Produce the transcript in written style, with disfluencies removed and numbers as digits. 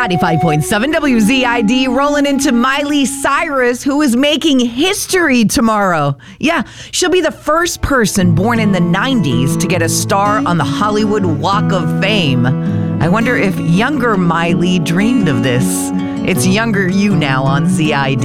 95.7 WZID rolling into Miley Cyrus, who is making history tomorrow. Yeah, she'll be the first person born in the 90s to get a star on the Hollywood Walk of Fame. I wonder if younger Miley dreamed of this. It's Younger You now on ZID.